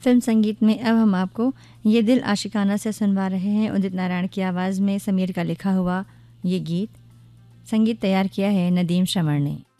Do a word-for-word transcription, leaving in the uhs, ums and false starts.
Film संगीत में अब हम आपको ये दिल आशिकाना से सुनवा रहे हैं उदित नारायण की आवाज़ में समीर का लिखा हुआ ये गीत। संगीत तैयार किया है नदीम श्रवण ने।